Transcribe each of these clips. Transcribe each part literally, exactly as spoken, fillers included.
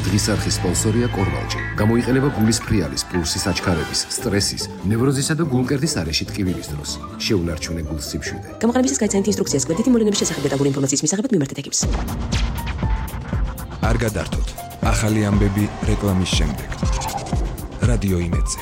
დღის არხის სპონსორია კორვალჯი. გამოიყენება გულის ფრიალის, პულსის აჩქარების, სტრესის, ნევროზისა და გულმკერდის არეში ტკივილის დროს. შეუნარჩუნე გულს სიმშვიდე. გამოყენებისას გაიცანით ინსტრუქციას გვერდითი მოვლენების შესახებ დეტალური ინფორმაციის მისაღებად მიმართეთ ექიმს. არ გადართოთ. ახალი ამბები რეკლამის შემდეგ. რადიო იმედზე.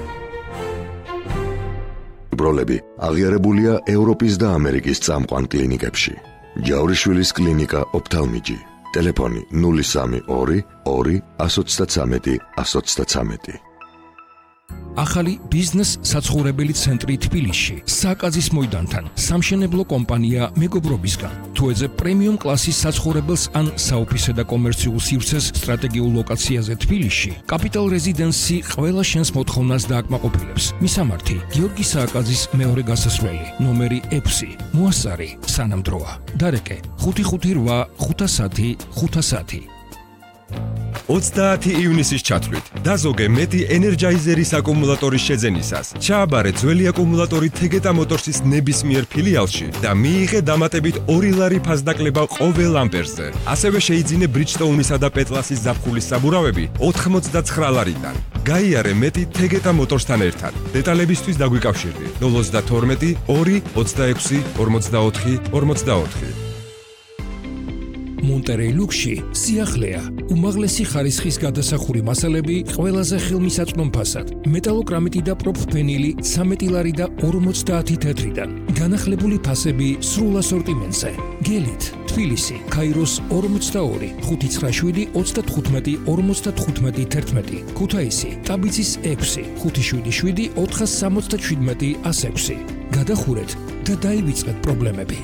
ბროლები აღიარებულია ევროპის და ამერიკის წამყვან კლინიკებში. ჯავრიშვილის კლინიკა ოფთალმიჯი. ტელეფონი ნული სამი ორი ორი ათს ოცდათრამეტი ათს ოცდათრამეტი. ახალი ბიზნეს საცხოვრებელი ცენტრი თბილისში, საკაზის მოედანთან, სამშენებლო კომპანია მეგობრობისგან. თუ ეძებ პრემიუმ კლასის საცხოვრებელს ან საოფისე და კომერციულ სივრცეს სტრატეგიულ ლოკაციაზე თბილისში, კაპიტალ რეზიდენსი ყველა შენს მოთხოვნას დააკმაყოფილებს. მისამართი: გიორგი სააკაძის მეორე გასასვლელი, ნომერი ექვსი, მოასწარი, სანამდროა. დარეკე: ხუთი ხუთი რვა ხუთასათი ხუთასათი. ოცდაათი ივნისის ჩათვლით დაზოგე მეტი ენერჯაიზერის აკუმულატორის შეძენისას. ჩააბარე ძველი აკუმულატორი თეგეტა მოტორსის ნებისმიერ ფილიალში და მიიღე დამატებით ორი ლარი ფასდაკლება ყოველ ამპერზე. ასევე შეიძინე ბრიჯსტოუნისა და პეტლასის ზაფხულის საბურავები ოთხმოცდაცხრა ლარიდან. გაიარე მეტი თეგეტა მოტორსთან ერთად. დეტალებისთვის დაგვიკავშირდით ნულ ოცდათორმეტი ორი ოცდაექვსი ორმოცდაოთხი ორმოცდაოთხი. მონტერეი ლუქსში სიახლეა, უმაღლესი ხარისხის გადასახური მასალები ყველაზე ხელმისაწვდომ ფასად, მეტალოკრამიტი და პროფფენილი ცამეტი ლარი და ორმოცდაათი თეთრიდან, განახლებული ფასები სრულ ასორტიმენტზე. გელით, თბილისი, ქაიროს ორმოცდაორი, ხუთი ცხრა შვიდი ოცდათხუთმეტი ორმოცდათხუთმეტი თერთმეტი, ქუთაისი, ტაბიცის ექვსი, ხუთი შვიდი შვიდი ოთხას სამოცდაშვიდმეტი ას ექვსი. გადახურეთ და დაივიწყეთ პრობლემები.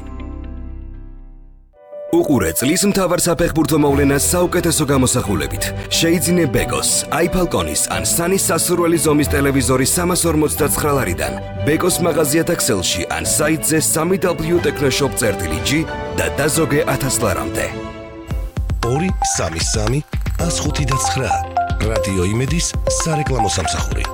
უყურე წლის მთავარ საფეხბურთო მოვლენას საუკეთესო გამოსახულებით. შეიძინე ბეგოს, აიფალკონის ან სანის სასურველი ზომის ტელევიზორი სამას ორმოცდაცხრა ლარიდან. ბეგოს მაღაზიათა ქსელში ან საიტზე სამი დაბლიუ ტექნოშოპ წერტილი ჯი და დაზოგე ათას ლარამდე. ორი სამი სამი ას ხუთი და ცხრა. რადიო იმედის სარეკლამო სამსახური.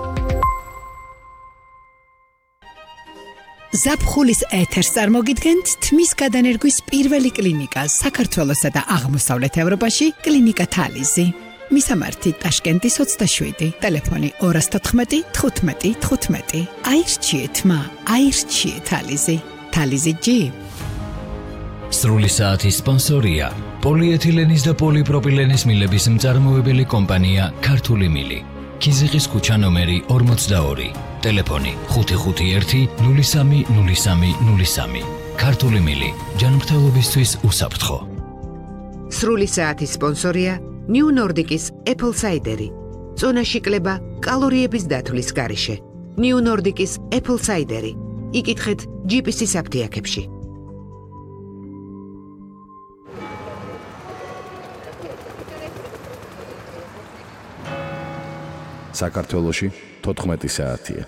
ზაფხულის ეთერს წარმოგიდგენთ თმის გადანერგვის პირველი კლინიკა საქართველოსა და აღმოსავლეთ ევროპაში კლინიკა თალიზი. მისამართი ტაშკენტის ოცდაშვიდი, ტელეფონი ორას თოთხმეტი თხუთმეტი თხუთმეტი. აირჩიეთ მა, აირჩიეთ თალიზი. თალიზი ჯი. სრული საათის სპონსორია პოლიეთილენის და პოლიპროპილენის მილების მწარმოებელი კომპანია ქართული მილი. ქიზიყის ქუჩა ნომერი ორმოცდაორი. ტელეფონი ხუთი ხუთი ერთი ნული სამი ნული სამი ნული სამი. ქართული მილი, ჯანმრთელობისთვის უსაფრთხო. სრული საათის სპონსორია ნიუ ნორდიკის Apple Cider-ი. წონაში კლება კალორიების დათვლის გარეშე. ნიუ ნორდიკის Apple Cider-ი. იკითხეთ ჯი პი სი-ის აფთიაქებში. საქართველოში თოთხმეტი საათია.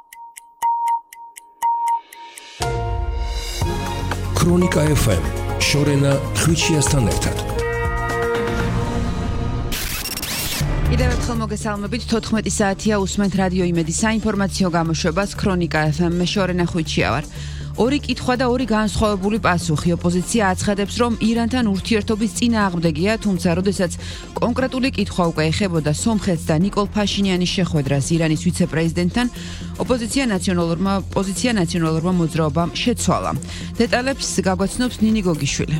ქრონიკა ეფ ემ, შორენა ხვიჩიასთან ერთად. კიდევ ერთხელ მოგესალმებით, თოთხმეტი საათია, უსმენთ რადიო იმედის საინფორმაციო გამოშვებას ქრონიკა ეფ ემ, მე შორენა ხვიჩია ვარ. ორი კითხვა და ორი განსხვავებული პასუხი. ოპოზიცია აცხადებს, რომ ირანთან ურთიერთობის წინააღმდეგია, თუმცა როდესაც კონკრეტული კითხვა უკვე ეხებოდა სომხეთს და ნიკოლ ფაშინიანის შეხვედრას ირანის ვიცე-პრეზიდენტთან, ოპოზიცია ნაციონალურმა პოზიცია ნაციონალურმა მოძრაობამ შეცვალა. დეტალებს გაგვაცნობს ნინი გოგიშვილი.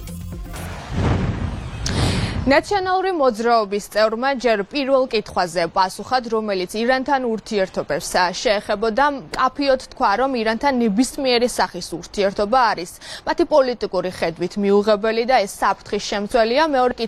ნაციონალური მოძრაობის წევრმა ჯერ პირველ კითხვაზე პასუხად, რომელიც ირანთან ურთიერთობებს შეეხებოდა, კაფიოდ თქვა, რომ ირანთან ნებისმიერი სახის ურთიერთობა არის მათი პოლიტიკური ხედვით მიუღებელი და ეს საფრთხის შემცველია. მეორე